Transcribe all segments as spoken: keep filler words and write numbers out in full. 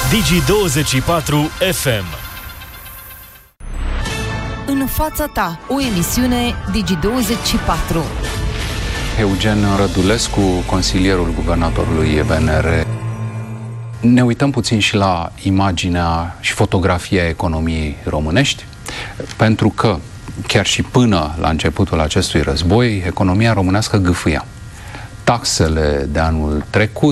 Digi douăzeci și patru F M. În fața ta, o emisiune Digi douăzeci și patru. Eugen Rădulescu, consilierul guvernatorului E B N R. Ne uităm puțin și la imaginea și fotografia economiei românești, pentru că chiar și până la începutul acestui război, economia românească gâfâia. Taxele de anul trecut,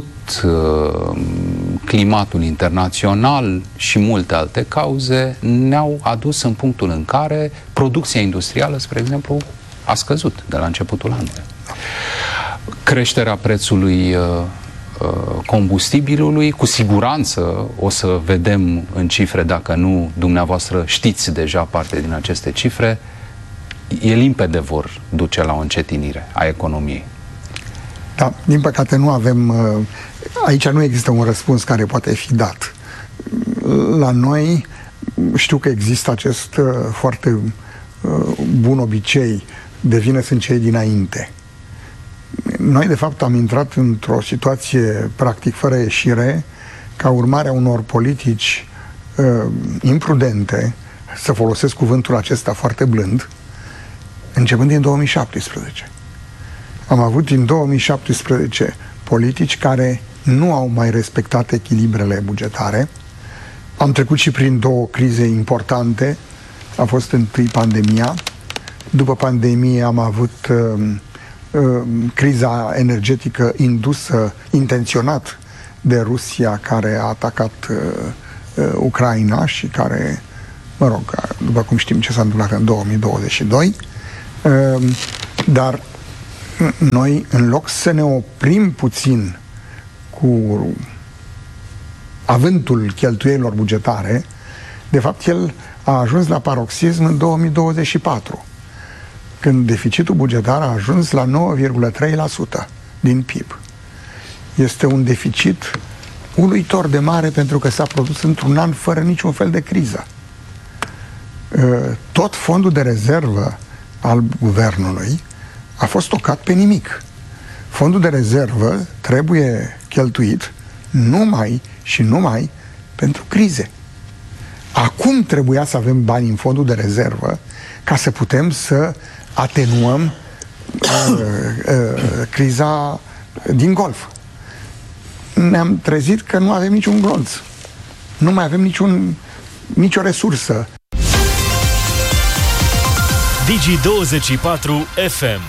climatul internațional și multe alte cauze ne-au adus în punctul în care producția industrială, spre exemplu, a scăzut de la începutul anului. Creșterea prețului combustibilului, cu siguranță o să vedem în cifre, dacă nu dumneavoastră știți deja parte din aceste cifre, e limpede vor duce la o încetinire a economiei. Da, din păcate nu avem, aici nu există un răspuns care poate fi dat. La noi știu că există acest foarte bun obicei, de vină sunt cei dinainte. Noi, de fapt, am intrat într-o situație practic fără ieșire, ca urmare a unor politici uh, imprudente, să folosesc cuvântul acesta foarte blând, începând din două mii șaptesprezece. Am avut din două mii șaptesprezece politici care nu au mai respectat echilibrele bugetare. Am trecut și prin două crize importante. A fost întâi pandemia. După pandemie am avut uh, uh, criza energetică indusă intenționat de Rusia, care a atacat uh, uh, Ucraina și care, mă rog, după cum știm ce s-a întâmplat în două mii douăzeci și doi. Uh, dar noi, în loc să ne oprim puțin cu avântul cheltuielilor bugetare, de fapt el a ajuns la paroxism în două mii douăzeci și patru, când deficitul bugetar a ajuns la nouă virgulă trei la sută din P I B. Este un deficit uluitor de mare, pentru că s-a produs într-un an fără niciun fel de criză. Tot fondul de rezervă al guvernului a fost tocat pe nimic. Fondul de rezervă trebuie cheltuit numai și numai pentru crize. Acum trebuia să avem bani în fondul de rezervă ca să putem să atenuăm uh, uh, criza din Golf. Ne-am trezit că nu avem niciun glonț. Nu mai avem niciun, nicio resursă. Digi douăzeci și patru F M.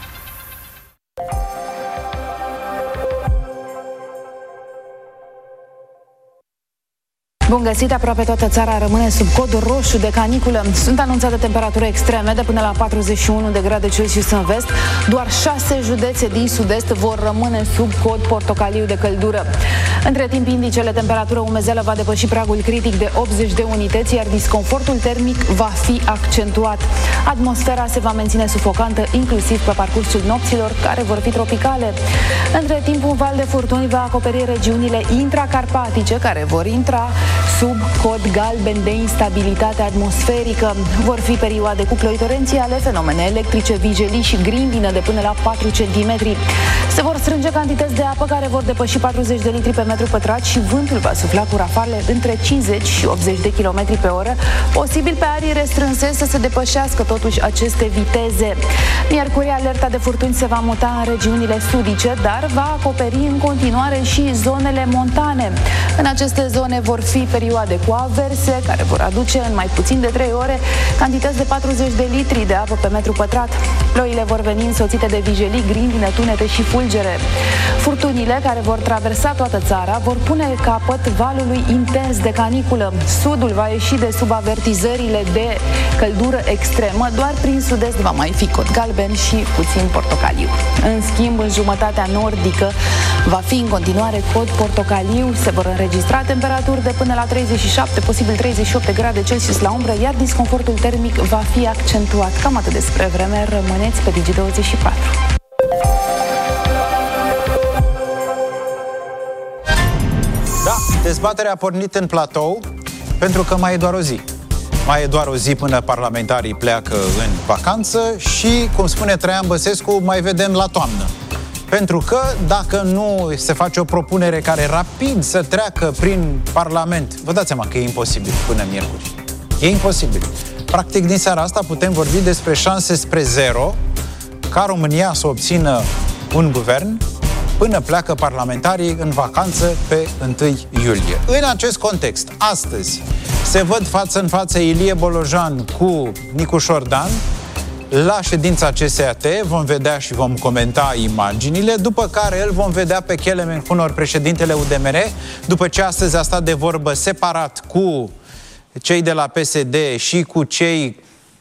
Bun găsit! Aproape toată țara rămâne sub cod roșu de caniculă. Sunt anunțate temperaturi extreme de până la patruzeci și unu de grade Celsius în vest. Doar șase județe din sud-est vor rămâne sub cod portocaliu de căldură. Între timp, indicele temperatură-umezeală va depăși pragul critic de optzeci de unități, iar disconfortul termic va fi accentuat. Atmosfera se va menține sufocantă, inclusiv pe parcursul nopților, care vor fi tropicale. Între timp, un val de furtuni va acoperi regiunile intracarpatice, care vor intra sub cod galben de instabilitate atmosferică. Vor fi perioade cu ploi torențiale, fenomene electrice, vijelii și grindină de până la patru centimetri. Se vor strânge cantități de apă care vor depăși patruzeci de litri pe metru pătrat și vântul va sufla cu rafale între cincizeci și optzeci de kilometri pe oră, posibil pe arii restrânse să se depășească totuși aceste viteze. Miercuri, alerta de furtuni se va muta în regiunile sudice, dar va acoperi în continuare și zonele montane. În aceste zone vor fi perioade cu averse, care vor aduce în mai puțin de trei ore cantități de patruzeci de litri de apă pe metru pătrat. Ploile vor veni însoțite de vijelii, grindine, tunete și fulgere. Furtunile, care vor traversa toată țara, vor pune capăt valului intens de caniculă. Sudul va ieși de sub avertizările de căldură extremă, doar prin sud-est va mai fi cod galben și puțin portocaliu. În schimb, în jumătatea nordică va fi în continuare cod portocaliu, se vor înregistra temperaturi de până la treizeci și șapte, posibil treizeci și opt de grade Celsius la umbră, iar disconfortul termic va fi accentuat. Cam atât despre vreme, rămâneți pe Digi douăzeci și patru. Da, dezbaterea a pornit în platou pentru că mai e doar o zi. Mai e doar o zi până parlamentarii pleacă în vacanță și, cum spune Traian Băsescu, mai vedem la toamnă. Pentru că dacă nu se face o propunere care rapid să treacă prin Parlament, vă dați seama că e imposibil până miercuri. E imposibil. Practic, din seara asta putem vorbi despre șanse spre zero ca România să obțină un guvern până pleacă parlamentarii în vacanță pe întâi iulie. În acest context, astăzi se văd față în față Ilie Bolojan cu Nicușor Dan. La ședința C S A T vom vedea și vom comenta imaginile, după care îl vom vedea pe Kelemen Hunor, președintele U D M R, după ce astăzi a stat de vorbă separat cu cei de la P S D și cu cei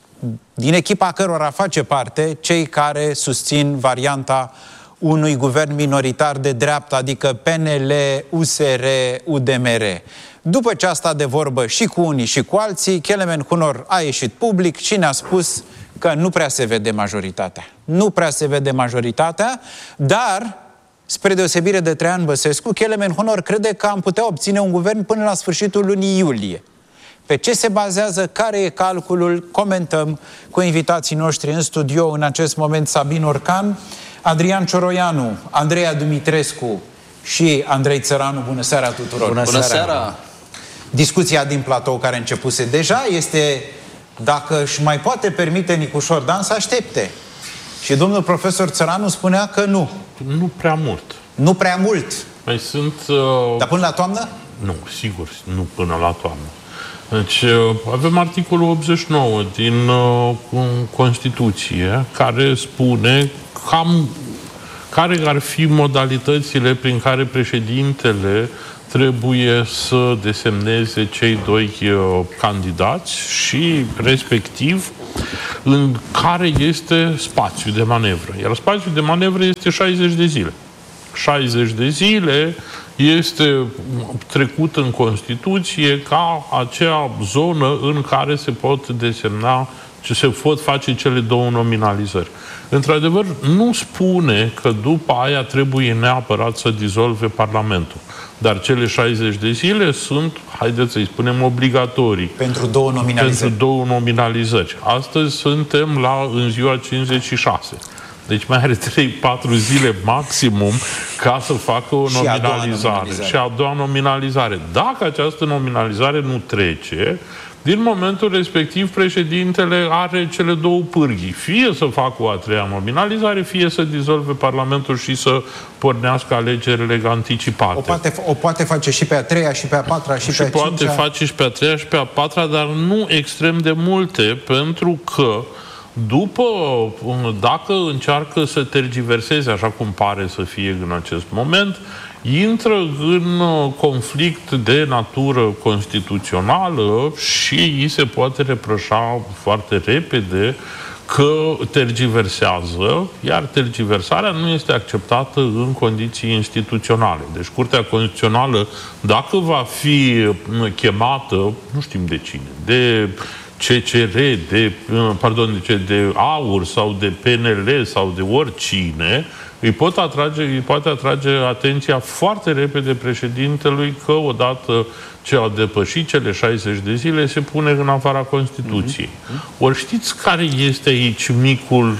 din echipa cărora face parte, cei care susțin varianta unui guvern minoritar de dreapta, adică P N L, U S R, U D M R. După ce a stat de vorbă și cu unii și cu alții, Kelemen Hunor a ieșit public și ne-a spus că nu prea se vede majoritatea. Nu prea se vede majoritatea, dar, spre deosebire de Traian Băsescu, Kelemen Hunor crede că am putea obține un guvern până la sfârșitul lunii iulie. Pe ce se bazează, care e calculul, comentăm cu invitații noștri în studio în acest moment: Sabin Orcan, Adrian Cioroianu, Andreea Dumitrescu și Andrei Țăranu. Bună seara tuturor! Bună, Bună seara! seara. Discuția din platou care începuse deja este dacă își mai poate permite Nicușor Dan să aștepte. Și domnul profesor Țăranu spunea că nu. Nu prea mult. Nu prea mult. Mai sunt... Uh... Dar până la toamnă? Nu, sigur, nu până la toamnă. Deci avem articolul optzeci și nouă din uh, Constituție, care spune cam care ar fi modalitățile prin care președintele trebuie să desemneze cei doi uh, candidați și, respectiv, în care este spațiul de manevră. Iar spațiul de manevră este șaizeci de zile. șaizeci de zile este trecut în Constituție ca acea zonă în care se pot desemna, ce se pot face cele două nominalizări. Într-adevăr, nu spune că după aia trebuie neapărat să dizolve Parlamentul. Dar cele șaizeci de zile sunt, haideți să-i spunem, obligatorii. Pentru două nominalizări. Pentru două nominalizări. Astăzi suntem la în ziua cincizeci și șase. Deci mai are trei patru zile maximum ca să facă o nominalizare. Și a, nominalizare. și a doua nominalizare. Dacă această nominalizare nu trece, din momentul respectiv președintele are cele două pârghii. Fie să facă o a treia nominalizare, fie să dizolve Parlamentul și să pornească alegerile anticipate. O poate, o poate face și pe a treia, și pe a patra, și, și pe a cincea. Și poate face și pe a treia, și pe a patra, dar nu extrem de multe, pentru că după, dacă încearcă să tergiverseze, așa cum pare să fie în acest moment, intră în conflict de natură constituțională și îi se poate reproșa foarte repede că tergiversează, iar tergiversarea nu este acceptată în condiții instituționale. Deci Curtea Constituțională, dacă va fi chemată, nu știm de cine, de C C R, de, pardon, de, de AUR sau de P N L sau de oricine, îi, pot atrage, îi poate atrage atenția foarte repede președintelui că odată ce au depășit cele șaizeci de zile se pune în afara Constituției. Mm-hmm. Ori știți care este aici micul,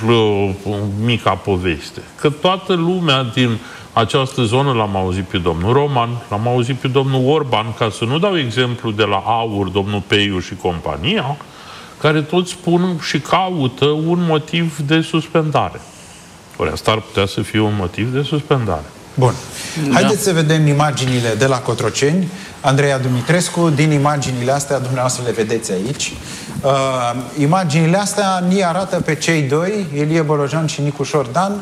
mica poveste? Că toată lumea din această zonă, l-am auzit pe domnul Roman, l-am auzit pe domnul Orban, ca să nu dau exemplu de la AUR, domnul Peiu și compania, care toți spun și caută un motiv de suspendare. Ori asta ar putea să fie un motiv de suspendare. Bun. Haideți da. să vedem imaginile de la Cotroceni. Andreea Dumitrescu, din imaginile astea, dumneavoastră le vedeți aici. Uh, imaginile astea ni arată pe cei doi, Ilie Bolojan și Nicușor Dan,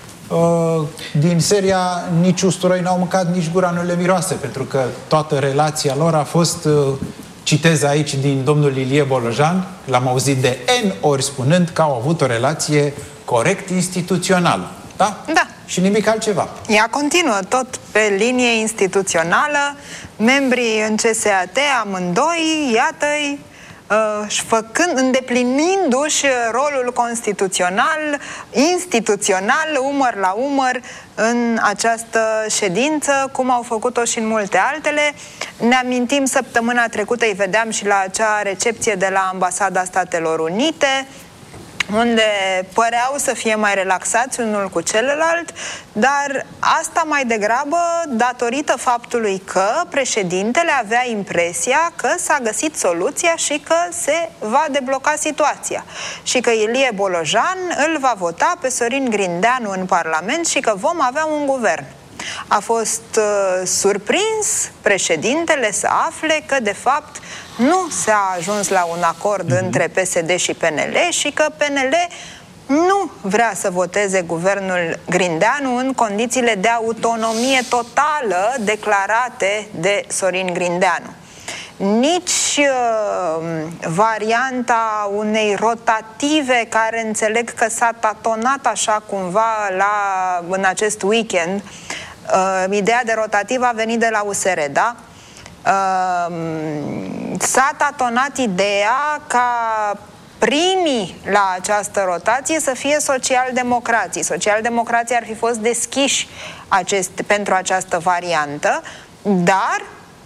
uh, din seria nici usturoi n-au mâncat, nici gura nu le miroase, pentru că toată relația lor a fost, uh, citez aici din domnul Ilie Bolojan, l-am auzit de N ori spunând că au avut o relație corect instituțională. Da? Da. Și nimic altceva. Ea continuă tot pe linie instituțională, membrii în C S A T amândoi, iată-i, uh, făcând, îndeplinindu-și rolul constituțional, instituțional, umăr la umăr în această ședință, cum au făcut-o și în multe altele. Ne amintim, săptămâna trecută îi vedeam și la acea recepție de la Ambasada Statelor Unite. unde păreau să fie mai relaxați unul cu celălalt, dar asta mai degrabă datorită faptului că președintele avea impresia că s-a găsit soluția și că se va debloca situația și că Ilie Bolojan îl va vota pe Sorin Grindeanu în Parlament și că vom avea un guvern. A fost uh, surprins președintele să afle că de fapt nu s-a ajuns la un acord mm-hmm. între P S D și P N L și că P N L nu vrea să voteze guvernul Grindeanu în condițiile de autonomie totală declarate de Sorin Grindeanu. Nici uh, varianta unei rotative care înțeleg că s-a tatonat așa cumva la, în acest weekend. Uh, ideea de rotativă a venit de la U S R, da? Uh, s-a tatonat ideea ca primii la această rotație să fie socialdemocrații. Socialdemocrații ar fi fost deschiși acest, pentru această variantă, dar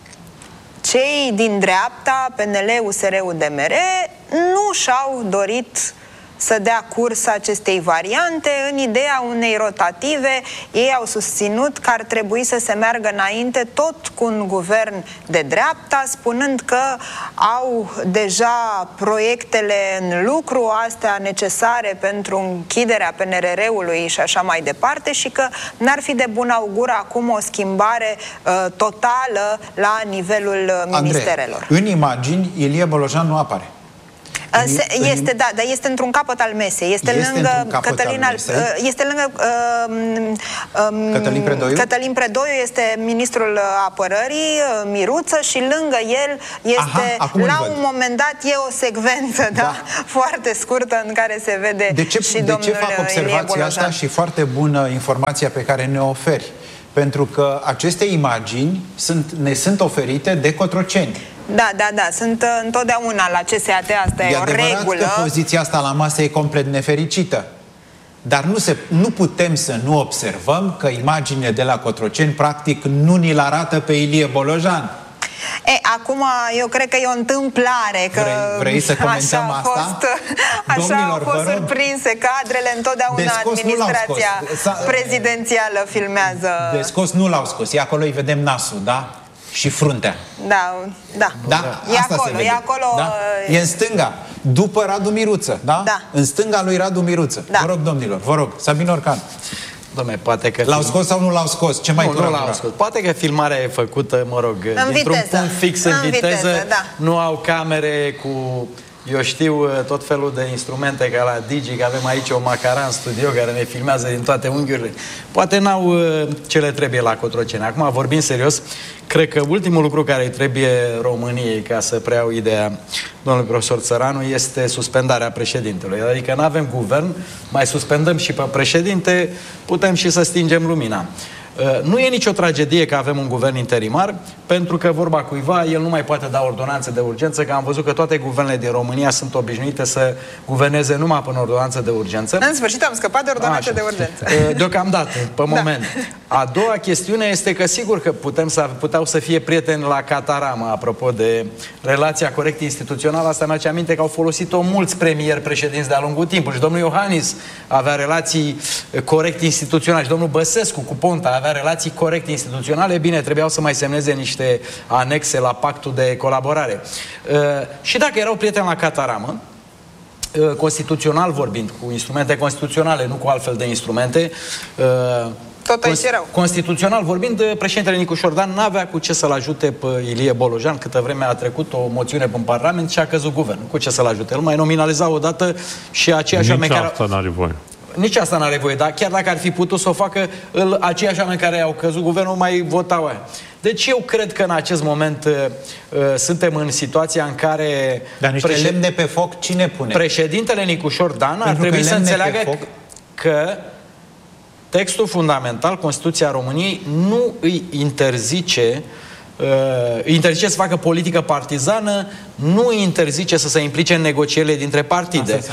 cei din dreapta, P N L, U S R, U D M R, nu și-au dorit să dea curs acestei variante în ideea unei rotative. Ei au susținut că ar trebui să se meargă înainte tot cu un guvern de dreapta, spunând că au deja proiectele în lucru, astea necesare pentru închiderea P N R R-ului și așa mai departe, și că n-ar fi de bun augur acum o schimbare uh, totală la nivelul uh, ministerelor. Andrei, în imagini, Ilie Bolojan nu apare. Se, este, da, dar este într-un capăt al mesei. Este, este lângă Cătălin, al, este lângă uh, um, Cătălin Predoiu. Cătălin Predoiu este ministrul apărării, Miruță, și lângă el este, aha, la un moment dat, e o secvență, da, da, foarte scurtă în care se vede de ce, și de domnul ce fac observația asta și foarte bună informația pe care ne oferi? Pentru că aceste imagini sunt, ne sunt oferite de Cotroceni. Da, da, da, sunt uh, întotdeauna la C S A T, asta e, e o regulă. Că poziția asta la masă e complet nefericită. Dar nu, se, nu putem să nu observăm că imaginile de la Cotroceni practic nu ni-l arată pe Ilie Bolojan. E, acum eu cred că e o întâmplare că vrei, vrei să comentăm așa asta? Fost, așa Domnilor, au fost surprinse cadrele, întotdeauna administrația prezidențială filmează. De scos nu l-au scos, e acolo îi vedem nasul, da? Și fruntea. Da, da. Da? E Asta acolo, e acolo. Da? E în stânga, după Radu Miruță, da? Da. În stânga lui Radu Miruță. Da. Vă rog, domnilor, vă rog, Sabin Orcan. Dom'le, poate că... L-au scos sau nu l-au scos? Ce mai nu, nu l-au scos. Poate că filmarea e făcută, mă rog, dintr-un punct fix în, în viteză. viteză da. Nu au camere cu... Eu știu tot felul de instrumente ca la Digi, că avem aici o macara în studio care ne filmează din toate unghiurile. Poate n-au ce le trebuie la Cotroceni. Acum, vorbim serios, cred că ultimul lucru care îi trebuie României, ca să preiau ideea domnului profesor Țăranu, este suspendarea președintelui. Adică nu avem guvern, mai suspendăm și pe președinte, putem și să stingem lumina. Nu e nicio tragedie că avem un guvern interimar, pentru că, vorba cuiva, el nu mai poate da ordonanțe de urgență, că am văzut că toate guvernele din România sunt obișnuite să guverneze numai până ordonanță de urgență. În sfârșit am scăpat de ordonanțe Așa. de urgență. Deocamdată, pe moment. Da. A doua chestiune este că sigur că putem să, puteau să fie prieteni la Cataramă, apropo de relația corect instituțională. Asta mi-aduce aminte că au folosit-o mulți premieri președinți de-a lungul timpului. Și domnul Iohannis avea relații corect instituționale și domnul Băsescu cu Ponta avea relații corect instituționale. Bine, trebuiau să mai semneze niște anexe la pactul de colaborare. Uh, și dacă erau prieteni la Cataramă, uh, constituțional vorbind, cu instrumente constituționale, nu cu altfel de instrumente, uh, tot aici erau. Constituțional vorbind, președintele Nicu Șordan n-avea cu ce să-l ajute pe Ilie Bolojan, câtă vreme a trecut o moțiune în Parlament și a căzut guvernul. Cu ce să-l ajute? El mai nominaliza odată și aceiași Nici oameni care... asta n-are voie. Nici asta n-are voie, dar chiar dacă ar fi putut să o facă, îl, aceiași oameni care au căzut guvernul mai votau aia. Deci eu cred că în acest moment uh, suntem în situația în care... Dar niște președ... lemne pe foc cine pune? Președintele Nicu Șordan ar trebui să înțeleagă că textul fundamental, Constituția României, nu îi interzice interzice să facă politică partizană, nu interzice să se implice în negocierile dintre partide.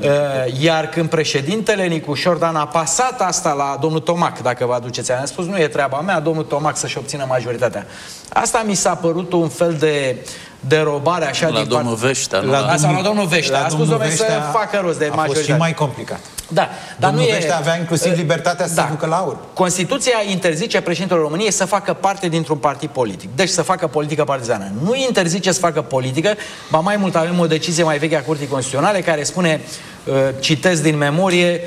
Iar când președintele Nicu Șordan a pasat asta la domnul Tomac, dacă vă aduceți, a spus, nu e treaba mea, domnul Tomac să-și obțină majoritatea. Asta mi s-a părut un fel de derobare așa la din domnul Veștea, la, la, domnul, la domnul Veștea. A spus, domnule, să facă rost de majoritate. A fost și mai complicat. Da, dar domnul nu Veștea e, avea inclusiv libertatea să da. se ducă la aur. Constituția interzice președintele României să facă parte dintr-un partid politic. Deci să facă politică partizană. Nu interzice să facă politică, ba mai mult avem o decizie mai veche a Curții Constituționale care spune, citesc din memorie,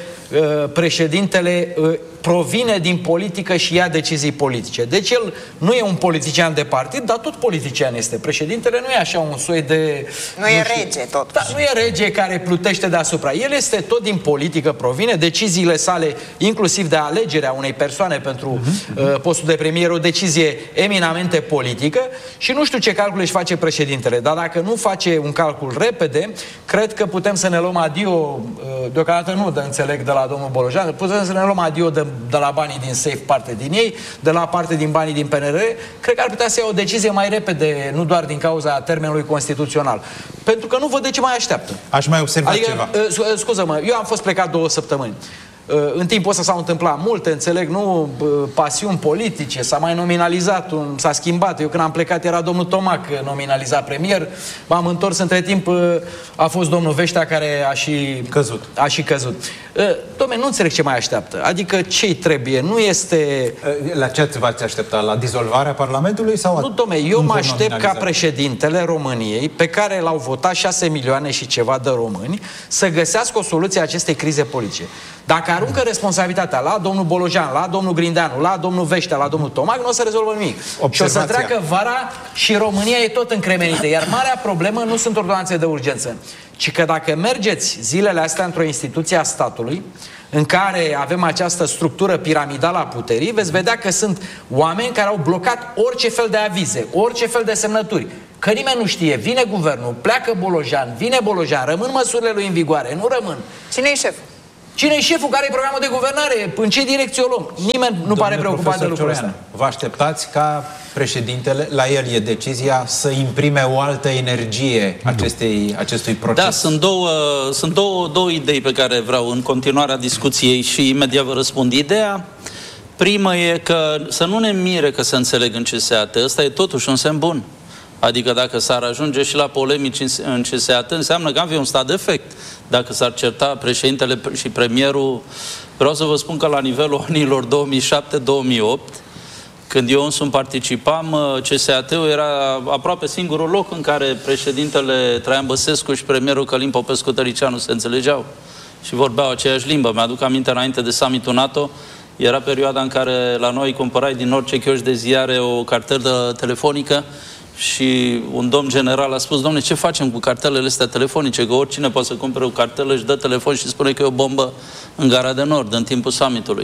președintele provine din politică și ia decizii politice. Deci el nu e un politician de partid, dar tot politician este. Președintele nu e așa un soi de... Nu, nu e știu, rege tot. Da, nu e rege care plutește deasupra. El este tot din politică, provine, deciziile sale, inclusiv de alegerea unei persoane pentru uh-huh. uh, postul de premier, o decizie eminamente politică și nu știu ce calcule își face președintele, dar dacă nu face un calcul repede, cred că putem să ne luăm adio, uh, deocamdată nu, de înțeleg de la domnul Bolojan, putem să ne luăm adio de, de la banii din SAFE, parte din ei, de la parte din banii din P N R. Cred că ar putea să ia o decizie mai repede, nu doar din cauza termenului constituțional. Pentru că nu văd de ce mai așteaptă. Aș mai observa adică, ceva. Uh, scuză-mă, eu am fost plecat două săptămâni. În timpul ăsta s-au întâmplat multe, înțeleg, nu pasiuni politice, s-a mai nominalizat, s-a schimbat. Eu când am plecat era domnul Tomac nominalizat premier, m-am întors între timp, a fost domnul Veștea care a și căzut. A și căzut. Dom'le, nu înțeleg ce mai așteaptă. Adică ce-i trebuie? Nu este... La ce v-ați aștepta? La dizolvarea Parlamentului? Sau nu, dom'le, eu mă aștept ca președintele României, pe care l-au votat șase milioane și ceva de români, să găsească o soluție a acestei crize politice. Dacă aruncă responsabilitatea la domnul Bolojan, la domnul Grindeanu, la domnul Veștea, la domnul Tomac, nu o să rezolvă nimic. Observația. Și o să treacă vara și România e tot încremenită. Iar marea problemă nu sunt ordonanțe de urgență, ci că dacă mergeți zilele astea într-o instituție a statului, în care avem această structură piramidală a puterii, veți vedea că sunt oameni care au blocat orice fel de avize, orice fel de semnături. Că nimeni nu știe, vine guvernul, pleacă Bolojan, vine Bolojan, rămân măsurile lui în vigoare, nu rămân. Cine e șeful? Cine e șeful? Care e programul de guvernare? În ce direcție o luăm? Nimeni nu Domnule pare preocupat de lucrul ăsta. Vă așteptați ca președintele, la el e decizia să imprime o altă energie acestei, acestui proces? Da, sunt două, sunt două, două idei pe care vreau în continuarea discuției și imediat vă răspund. Ideea primă e că să nu ne mire că se înțeleg în C S A T. Ăsta e totuși un semn bun. Adică dacă s-ar ajunge și la polemici în C S A T, înseamnă că am fi un stat defect. Dacă s-ar certa președintele și premierul, vreau să vă spun că la nivelul anilor două mii șapte două mii opt, când eu însumi participam, C S A T-ul era aproape singurul loc în care președintele Traian Băsescu și premierul Călin Popescu-Tăricianu se înțelegeau și vorbeau aceeași limbă. Mi-aduc aminte, înainte de summitul NATO, era perioada în care la noi cumpărai din orice chioș de ziare o cartelă telefonică și un domn general a spus, dom'le, ce facem cu cartelele astea telefonice? Că oricine poate să cumpere o cartelă, își dă telefon și spune că e o bombă în Gara de Nord, în timpul summitului.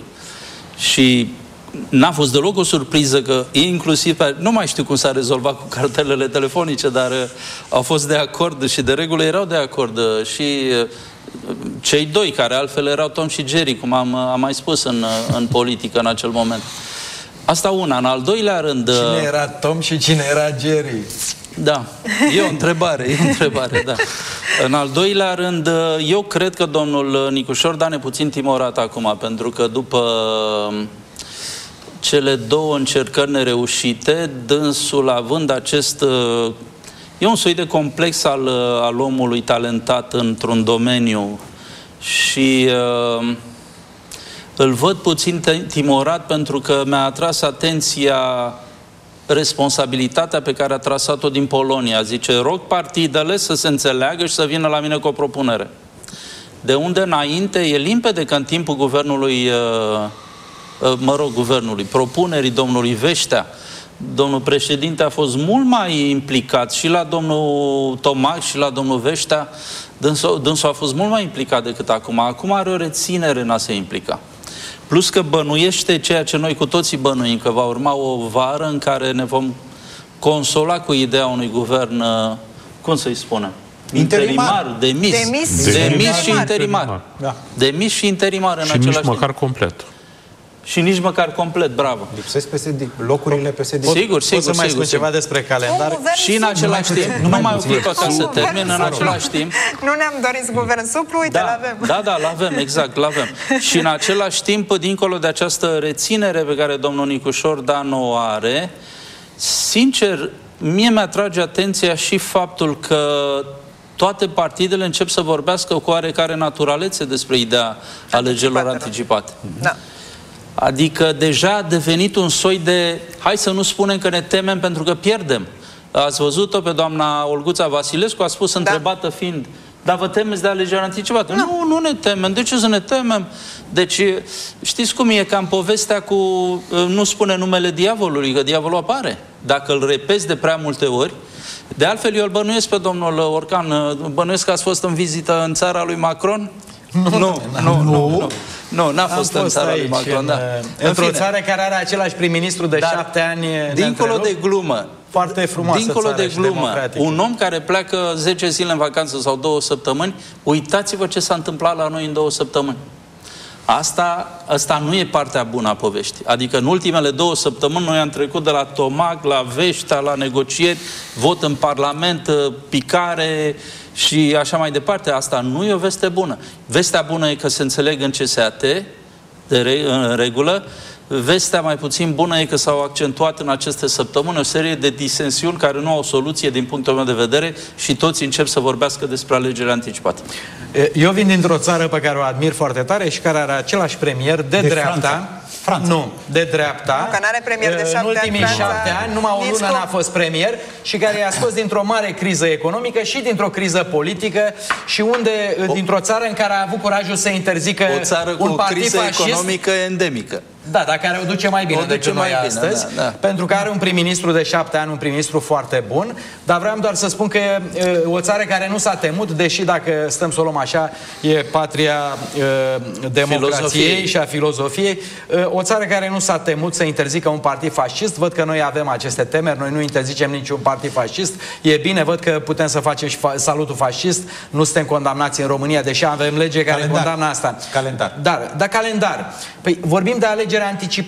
Și n-a fost deloc o surpriză că inclusiv, nu mai știu cum s-a rezolvat cu cartelele telefonice, dar uh, au fost de acord și de regulă erau de acord uh, și uh, cei doi, care altfel erau Tom și Jerry, cum am, am mai spus în, uh, în politică în acel moment. Asta una. În al doilea rând... Cine era Tom și cine era Jerry? Da, e o întrebare, e o întrebare, da. În al doilea rând, eu cred că domnul Nicu Șordan e puțin timorat acum, pentru că după cele două încercări nereușite, dânsul având acest... E un soi de complex al, al omului talentat într-un domeniu și... Îl văd puțin timorat pentru că mi-a atras atenția responsabilitatea pe care a trasat-o din Polonia. Zice, rog partidele să se înțeleagă și să vină la mine cu o propunere. De unde înainte e limpede că în timpul guvernului, mă rog, guvernului, propunerii domnului Veștea, domnul președinte a fost mult mai implicat și la domnul Tomac și la domnul Veștea. Dânsul, dânsul a fost mult mai implicat decât acum. Acum are o reținere în a se implica. Plus că bănuiește ceea ce noi cu toții bănuim, că va urma o vară în care ne vom consola cu ideea unui guvern, cum să-i spunem? Interimar, demis. Demis, demis, demis și interimar. Da. Demis și interimar în și același nici măcar timp. complet. Și nici măcar complet, bravo. Lipsesc P S D, locurile P S D. Sigur, sigur, Pot să mai sigur, spun ceva despre calendar? Și în același timp, nu mai ocupă ca să termin, în același timp... Nu ne-am dorit guvern suplu, uite, da, l-avem. Da, da, l-avem, exact, l-avem. Și în același timp, dincolo de această reținere pe care domnul Nicușor Dan o are, sincer, mie mi-atrage atenția și faptul că toate partidele încep să vorbească cu oarecare naturalețe despre ideea alegerilor anticipate. Da. Adică deja a devenit un soi de, hai să nu spunem că ne temem pentru că pierdem. Ați văzut-o pe doamna Olguța Vasilescu, a spus, întrebată fiind, dar vă temeți de alegeri anticipate? Nu. nu, nu ne temem. De ce să ne temem? Deci, știți cum e? Cam povestea cu, nu spune numele diavolului, că diavolul apare. Dacă îl repezi de prea multe ori. De altfel, eu îl bănuiesc pe domnul Orcan, bănuiesc că ați fost în vizită în țara lui Macron? Nu, nu, nu, nu. Nu, n-a fost, fost în țara lui Macron, da. Într-o țară care are același prim-ministru de șapte ani. Dincolo de glumă, foarte frumoasă dincolo țară de glumă, un om care pleacă zece zile în vacanță sau două săptămâni, uitați-vă ce s-a întâmplat la noi în două săptămâni. Asta, asta nu e partea bună a poveștii. Adică în ultimele două săptămâni noi am trecut de la Tomac, la Veșta, la negocieri, vot în Parlament, picare și așa mai departe. Asta nu e o veste bună. Vestea bună e că se înțeleg în C S A T, de re, în regulă. Vestea mai puțin bună e că s-au accentuat în aceste săptămâni o serie de disensiuni care nu au soluție din punctul meu de vedere și toți încep să vorbească despre alegeri anticipate. Eu vin dintr-o țară pe care o admir foarte tare și care are același premier de, de dreapta. Franța. Franța. Nu, de dreapta. Nu, că n-are premier de șapte în ultimii ani, șapte ani, numai o lună n-a fost premier și care i-a scos dintr-o mare criză economică și dintr-o criză politică și unde, o, dintr-o țară în care a avut curajul să interzică o țară cu un o partid criză fascist, economică endemică. Da, dar care o duce mai bine o decât noi bine, astăzi, da, da. Pentru că are un prim-ministru de șapte ani, un prim-ministru foarte bun, dar vreau doar să spun că e o țară care nu s-a temut, deși dacă stăm să o luăm așa, e patria e, democrației Filozofiei. Și a filozofiei, e, o țară care nu s-a temut să interzică un partid fascist. Văd că noi avem aceste temeri, noi nu interzicem niciun partid fascist, e bine, văd că putem să facem și fa salutul fascist, nu suntem condamnați în România, deși avem lege care calendar. condamnă asta. Calendar. Dar, dar calendar. Păi vorbim de alegeri anticipate.